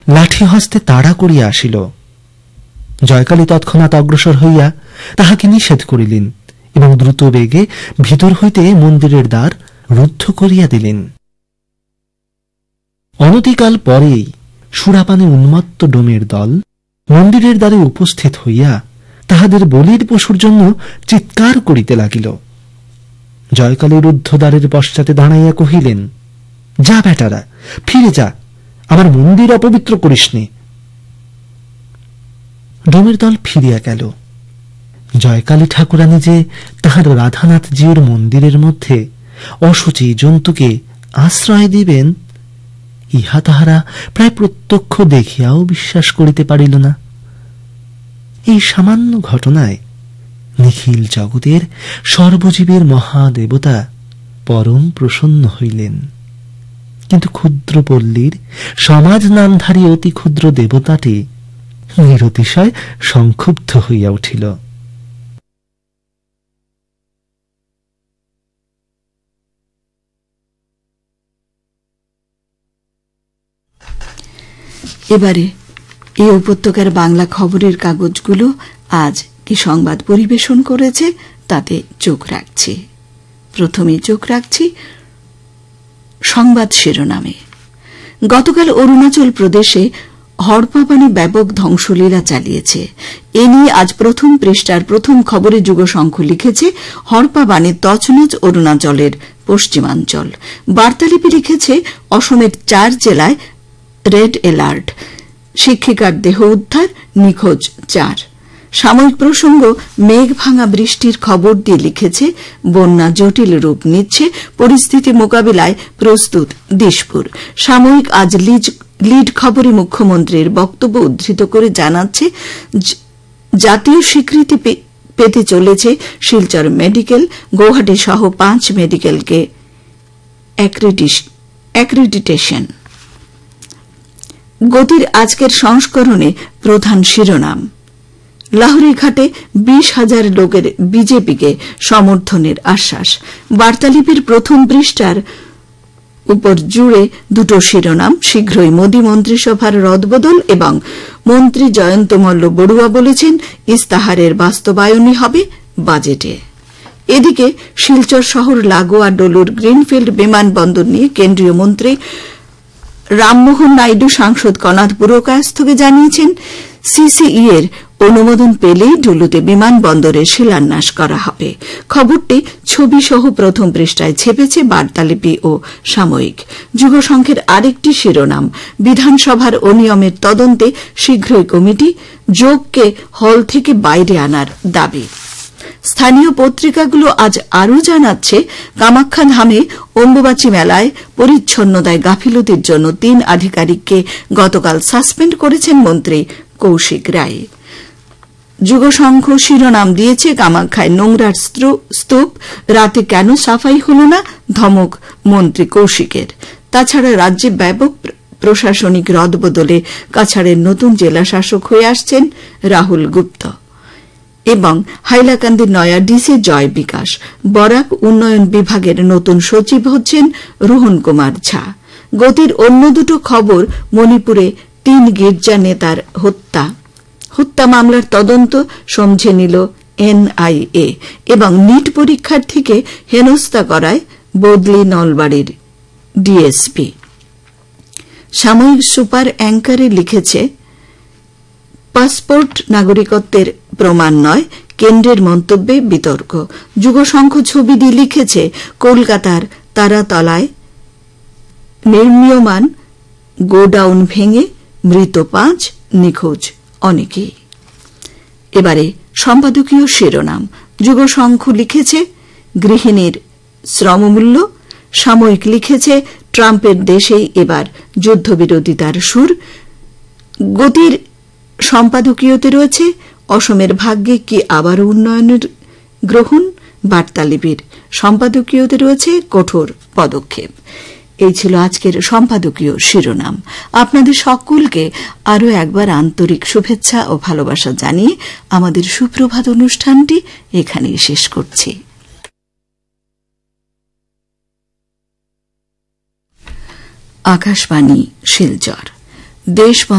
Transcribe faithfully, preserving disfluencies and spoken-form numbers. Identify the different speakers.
Speaker 1: লাঠি হস্তে তাড়া করিয়া আসিল। জয়কালী তৎক্ষণাৎ অগ্রসর হইয়া তাহাকে নিষেধ করিলেন এবং দ্রুত বেগে ভিতর হইতে মন্দিরের দ্বার রুদ্ধ করিয়া দিলেন। অনতিকাল পরেই সুরাপানে উন্মত্ত ডোমের দল মন্দিরের দ্বারে উপস্থিত হইয়া তাহাদের বলির পশুর জন্য চিৎকার করিতে লাগিল। জয়কালী রুদ্ধ দ্বারের পশ্চাতে দাঁড়াইয়া কহিলেন, যা বেটারা, ফিরে যা, আমার মন্দির অপবিত্র করিস নে। ডোমের দল ফিরিয়া গেল। জয়কালী ঠাকুরানী যে তাহার রাধানাথজির মন্দিরের মধ্যে অশুচি জন্তুকে আশ্রয় দিবেন, ইহা তাহারা প্রায় প্রত্যক্ষ দেখিয়াও বিশ্বাস করিতে পারিল না। এই সামান্য ঘটনায় নিখিল জগতের সর্বজীবের মহাদেবতা পরম প্রসন্ন হইলেন, কিন্তু ক্ষুদ্র পল্লীর সমাজ নামধারী অতি ক্ষুদ্র দেবতাটি নিরতিশয় সংক্ষুব্ধ হইয়া উঠিল।
Speaker 2: এবারে এই উপত্যকার বাংলা খবরের কাগজগুলো আজ কি সংবাদ পরিবেশন করেছে তাতে চোখ রাখছি। প্রথমে চোখ রাখছি সংবাদ শিরোনামে। গতকাল অরুণাচল প্রদেশে হড়পা পানি ব্যাপক ধ্বংসলীলা চালিয়েছে। এ নিয়ে আজ প্রথম পৃষ্ঠার প্রথম খবরে যুগসংঘ লিখেছে, হড়পা বাণী তছনছ অরুণাচলের পশ্চিমাঞ্চল। বার্তালিপি লিখেছে, অসমের চার জেলায় রেড অ্যালার্ট, শিক্ষিকার দেহ উদ্ধার, নিখোঁজ চার। সাময়িক প্রসঙ্গ মেঘ ভাঙা বৃষ্টির খবর দিয়ে লিখেছে, বন্যা জটিল রূপ নিচ্ছে, পরিস্থিতি মোকাবিলায় প্রস্তুত দিশপুর। সাময়িক আজ লিড খবরে মুখ্যমন্ত্রীর বক্তব্য উদ্ধৃত করে জানাচ্ছে, জাতীয় স্বীকৃতি পেতে চলেছে শিলচর মেডিকেল, গৌহাটি সহ পাঁচ মেডিকেলকে অ্যাক্রিডিটেশন। গতির আজকের সংস্করণে প্রধান শিরোনাম, লাহুরিঘাটে বিশ হাজার লোকের বিজেপিকে সমর্থনের আশ্বাস। বার্তালিপির প্রথম পৃষ্ঠার উপর জুড়ে দুটো শিরোনাম, শীঘ্রই মোদী মন্ত্রিসভার রদবদল এবং মন্ত্রী জয়ন্ত মল্ল বড়ুয়া বলেছেন ইস্তাহারের বাস্তবায়নই হবে বাজেটে। এদিকে শিলচর শহর লাগোয়া ডলুর গ্রিনফিল্ড বিমানবন্দর নিয়ে কেন্দ্রীয় মন্ত্রী রামমোহন নাইডু সাংসদ কনাথ পুরকায়স্থকে জানিয়েছেন, সিসিই এর অনুমোদন পেলেই ডুলুতে বিমানবন্দরের শিলান্যাস করা হবে। খবরটি ছবি সহ প্রথম পৃষ্ঠায় ছেপেছে বার্তালিপি ও সাময়িক। যুগসংঘের আরেকটি শিরোনাম, বিধানসভার অনিয়মের তদন্তে শীঘ্রই কমিটি, যোগকে হল থেকে বাইরে আনার দাবি। স্থানীয় পত্রিকাগুলো আজ আরও জানাচ্ছে, কামাখ্যা ধামে অম্বুবাচী মেলায় পরিচ্ছন্নতায় গাফিলতির জন্য তিন আধিকারিককে গতকাল সাসপেন্ড করেছেন মন্ত্রী কৌশিক রায়। যুগসংঘ শিরোনাম দিয়েছে, কামাখ্যায় নোংরার স্তূপ, রাতে কেন সাফাই হল না, ধমক মন্ত্রী কৌশিকের। তাছাড়া রাজ্যে ব্যাপক প্রশাসনিক রদবদলে কাছাড়ের নতুন জেলা শাসক হয়ে আসছেন রাহুল গুপ্ত এবং হাইলাকান্দির নয়া ডিসি জয় বিকাশ। বরাক উন্নয়ন বিভাগের নতুন সচিব হচ্ছেন রোহন কুমার ঝা। গতির অন্য দুটো খবর, মণিপুরে তিন গির্জা নেতার হত্যা হত্যা মামলার তদন্ত সমঝে নিল এনআইএ এবং নিট পরীক্ষার্থীকে হেনস্থা করায় বদলি নলবাড়ির ডিএসপি। সাময়িক সুপার অ্যাঙ্কারে লিখেছে, পাসপোর্ট নাগরিকত্বের প্রমাণ নয়, কেন্দ্রের মন্তব্যে বিতর্ক। যুগসংঘ ছবি দিয়ে লিখেছে, কলকাতার তারাতলায় নির্মীয়মান গোডাউন ভেঙে মৃত পাঁচ, নিখোঁজ অনেকেই। এবারে সম্পাদকীয় শিরোনাম। যুগসংঘ লিখেছে, গৃহিণীর শ্রমমূল্য। সাময়িক লিখেছে, ট্রাম্পের দেশেই এবার যুদ্ধবিরোধিতার সুর। গতির সম্পাদকীয়তে রয়েছে, অসমের ভাগ্যে কি আবারও উন্নয়নের গ্রহণ। বার্তালিপির সম্পাদকীয়তে রয়েছে, কঠোর পদক্ষেপ। এই ছিল আজকের সম্পাদকীয় শিরোনাম। আপনাদের সকলকে আরও একবার আন্তরিক শুভেচ্ছা ও ভালোবাসা জানিয়ে আমাদের সুপ্রভাত অনুষ্ঠানটি এখানেই শেষ করছি। আকাশবাণী শিলচর। দেশ